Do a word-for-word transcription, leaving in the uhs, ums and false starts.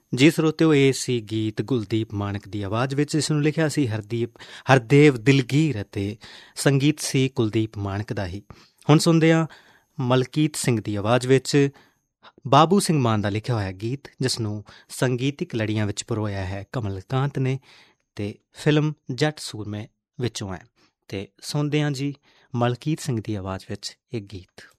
ਜੀ ਸਰੋਤਿਓ, ਇਹ ਸੀ ਗੀਤ ਗੁਲਦੀਪ ਮਾਣਕ ਦੀ ਆਵਾਜ਼ ਵਿੱਚ। ਇਸ ਨੂੰ ਲਿਖਿਆ ਸੀ ਹਰਦੀਪ ਹਰਦੇਵ ਦਿਲਗੀਰ ਅਤੇ ਸੰਗੀਤ ਸੀ ਕੁਲਦੀਪ ਮਾਣਕ ਦਾ ਹੀ। ਹੁਣ ਸੁਣਦੇ ਹਾਂ ਮਲਕੀਤ ਸਿੰਘ ਦੀ ਆਵਾਜ਼ ਵਿੱਚ ਬਾਬੂ ਸਿੰਘ ਮਾਨ ਦਾ ਲਿਖਿਆ ਹੋਇਆ ਗੀਤ, ਜਿਸ ਨੂੰ ਸੰਗੀਤਿਕ ਲੜੀਆਂ ਵਿੱਚ ਪਰੋਇਆ ਹੈ ਕਮਲਕਾਂਤ ਨੇ ਅਤੇ ਫਿਲਮ ਜੱਟ ਸੂਰਮੇ ਵਿੱਚੋਂ ਹੈ। ਅਤੇ ਸੁਣਦੇ ਹਾਂ ਜੀ ਮਲਕੀਤ ਸਿੰਘ ਦੀ ਆਵਾਜ਼ ਵਿੱਚ ਇਹ ਗੀਤ।